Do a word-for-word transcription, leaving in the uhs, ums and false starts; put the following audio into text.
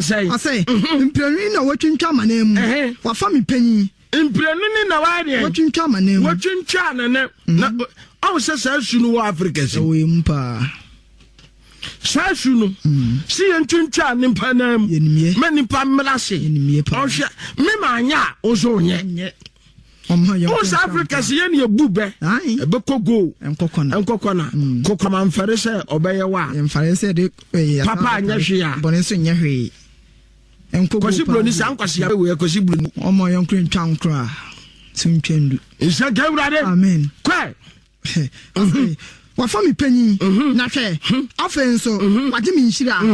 say I say imprenu na watwintwa manam wafa me panyi imprenu ni na wa de watwintwa manam watwintwa na na aw se sa sunu wa Africa se we mpa sa sunu si entwintwa ne mpanam me nipa mlase o hwe me manya ozo nye o South Africa se ye ne ebube e be kogo enkokona enkokona kokoma mfere se obeye wa mfere se de papa anya hwe ya bone so nya hwe enkogo kosi bloni san kwase ya we kosi bloni omo yonkre ntwa nkra tuntwendu isa gawrade amen kwa wafa me panyi na hwe afenso wade me nhira